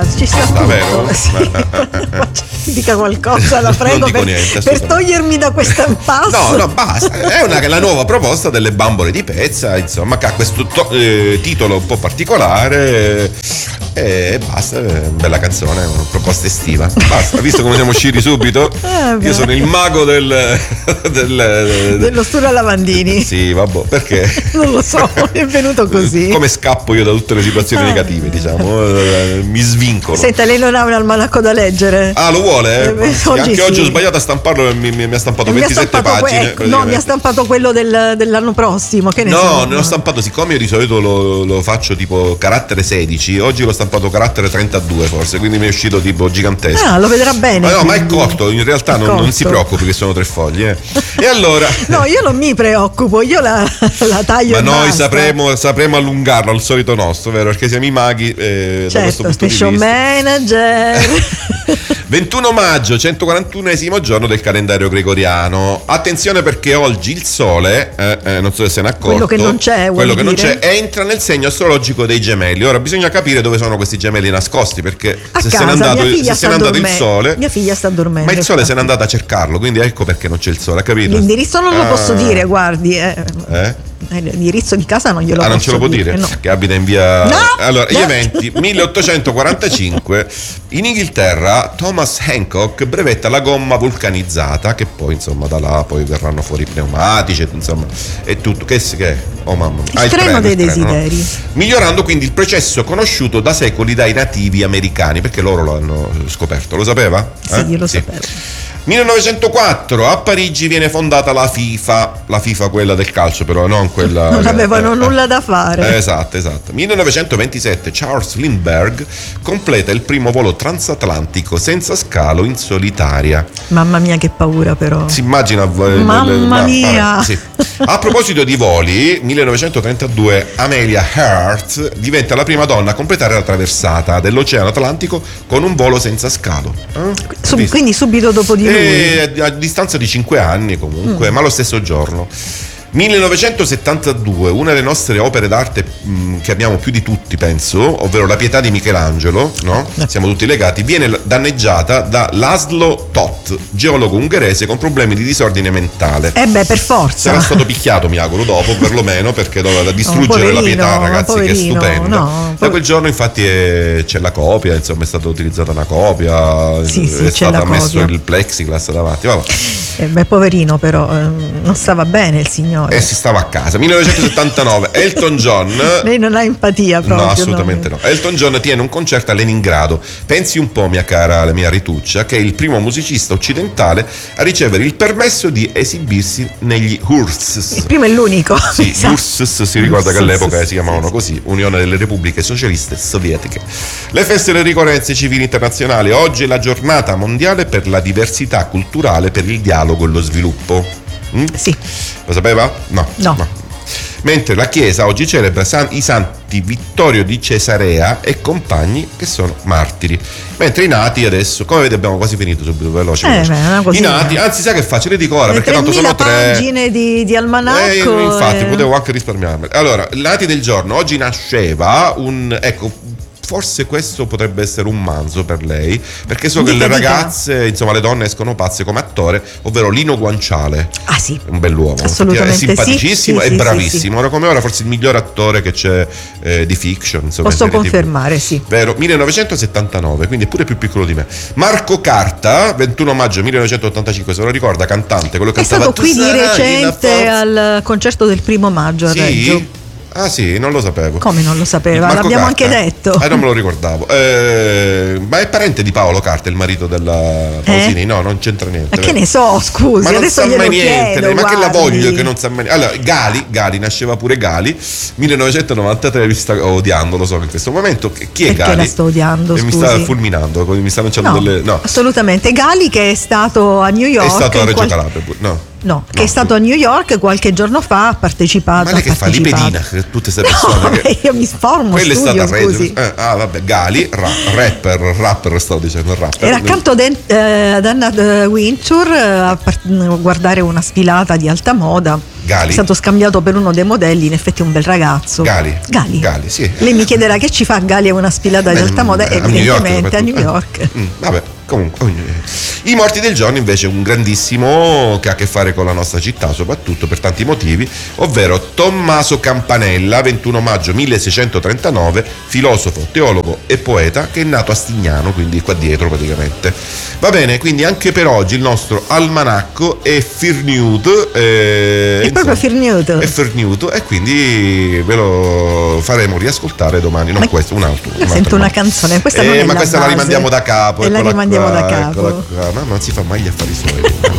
ci sta tutto. Vero? Sì. Dica qualcosa, la prego, per togliermi da questo impasse. No, basta. È la nuova proposta delle bambole di Pezza, insomma, che ha questo titolo un po' particolare e basta, è una bella canzone, una proposta estiva. Basta, visto come siamo usciti subito? Io sono il mago dello studio lavandini. Sì, vabbè, perché? Non lo so, è venuto così. Come scappo io da tutte le situazioni negative, diciamo, mi svincolo. Senta, lei non ha un almanacco da leggere? Ah, lo vuole? Anche oggi ho sbagliato a stamparlo e mi ha stampato 27 pagine. No, mi ha stampato quello dell'anno prossimo. Che ne so? Ne ho stampato, siccome io di solito lo faccio tipo carattere 16, oggi l'ho stampato carattere 32 forse, quindi mi è uscito tipo gigantesco. Ah, lo vedrà bene. Ma è corto, in realtà non si preoccupi che sono 3 foglie. E allora? No, io non mi preoccupo, io la taglio. Ma noi sapremo allungarlo al solito nostro, vero? Perché siamo i maghi da questo punto di vista. Manager. 21 maggio, 141esimo giorno del calendario gregoriano. Attenzione perché oggi il sole, non so se se ne è accorto, quello che non c'è, entra nel segno astrologico dei gemelli. Ora bisogna capire dove sono questi gemelli nascosti, perché se se n'è andato il sole, mia figlia sta dormendo. Ma il sole se n'è andato a cercarlo, quindi ecco perché non c'è il sole, capito? L'indirizzo non lo posso dire, guardi. L'indirizzo di casa non glielo posso dire. Non ce lo può dire? No. Che abita in via. No! Allora, gli eventi: 1845 in Inghilterra Thomas Hancock brevetta la gomma vulcanizzata, che poi insomma da là poi verranno fuori pneumatici, insomma, e tutto. Che è? Oh mamma mia. Il treno dei desideri. No? Migliorando quindi il processo conosciuto da secoli dai nativi americani, perché loro lo hanno scoperto. Lo sapeva? Sì, io lo sapevo. 1904 a Parigi viene fondata la FIFA quella del calcio, però non quella. Non avevano nulla da fare. Esatto. 1927 Charles Lindbergh completa il primo volo transatlantico senza scalo in solitaria. Mamma mia, che paura, però. Si immagina. Mamma mia. Sì. A proposito di voli, 1932 Amelia Earhart diventa la prima donna a completare la traversata dell'Oceano Atlantico con un volo senza scalo. Quindi subito dopo di a distanza di 5 anni comunque, ma lo stesso giorno. 1972, una delle nostre opere d'arte che abbiamo più di tutti, penso, ovvero La Pietà di Michelangelo, no? Siamo tutti legati, viene danneggiata da Laszlo Toth, geologo ungherese con problemi di disordine mentale. Per forza. Sarà stato picchiato, mi auguro, dopo, perlomeno, perché doveva distruggere la Pietà, ragazzi, che è stupenda. Da quel giorno infatti c'è la copia, insomma, è stata utilizzata una copia, è stato messo il plexiglass davanti. Poverino, però non stava bene il signore. Si stava a casa. 1979 Elton John. Lei non ha empatia proprio. No, assolutamente no. Elton John tiene un concerto a Leningrado. Pensi un po', mia cara, la mia Rituccia, che è il primo musicista occidentale a ricevere il permesso di esibirsi negli URSS. Il primo e l'unico. Sì, URSS si ricorda che all'epoca si chiamavano così, Unione delle Repubbliche Socialiste Sovietiche. Le feste delle ricorrenze civili internazionali. Oggi è la giornata mondiale per la diversità culturale, per il dialogo e lo sviluppo. Sì. Lo sapeva? No. Mentre la Chiesa oggi celebra i santi Vittorio di Cesarea e compagni, che sono martiri. Mentre i nati adesso, come vedete, abbiamo quasi finito subito, veloce. I nati, anzi, sai che faccio? Le dico ora, perché tanto sono 3 pagine di almanacco. Infatti, potevo anche risparmiarmi. Allora, i nati del giorno, oggi nasceva forse questo potrebbe essere un manzo per lei, perché so che le ragazze, insomma le donne escono pazze come attore, ovvero Lino Guanciale. Ah sì, un bell'uomo, assolutamente, è simpaticissimo, sì, è bravissimo. Ora come ora forse il miglior attore che c'è di fiction, insomma, posso confermare, sì. Vero, 1979, quindi è pure più piccolo di me. Marco Carta, 21 maggio 1985, se lo ricorda, cantante, quello che è stato qui di recente al concerto del 1° maggio a Reggio. Ah sì, non lo sapevo. Come non lo sapeva? L'abbiamo anche detto. Non me lo ricordavo. Ma è parente di Paolo Carta, il marito della Pausini? No, non c'entra niente. Ma che ne so, scusi, ma non adesso sa mai niente. Chiedo, ma che la voglio che non sa mai niente. Allora, Gali, nasceva pure Gali, 1993, mi sta odiando, lo so che in questo momento. Chi è Gali? Perché la sto odiando, scusi? Mi sta fulminando, mi sta lanciando delle. No, assolutamente. Gali, che è stato a New York. È stato a Reggio Calabria, No, che è stato a New York qualche giorno fa, ha partecipato. Ma lei che fa l'ipedina, tutte queste persone? Io mi sformo. Quella è stata a Reggio. Vabbè, Gali, rapper, stavo dicendo rapper. Era accanto ad Anna Wintour a guardare una sfilata di alta moda. Gali. È stato scambiato per uno dei modelli, in effetti un bel ragazzo. Gali, sì. Lei mi chiederà che ci fa Gali a una sfilata di altamoda, evidentemente a New York. Vabbè, comunque. I morti del giorno invece un grandissimo che ha a che fare con la nostra città, soprattutto per tanti motivi, ovvero Tommaso Campanella, 21 maggio 1639, filosofo, teologo e poeta, che è nato a Stignano, quindi qua dietro praticamente. Va bene, quindi anche per oggi il nostro almanacco è Firnute, è proprio Firnute. È Firnute, e quindi ve lo faremo riascoltare domani, non questo, un altro. Io sento una canzone, questa non è ma questa base. la rimandiamo da capo. E la rimandiamo da capo. Mamma non si fa mai gli affari suoi.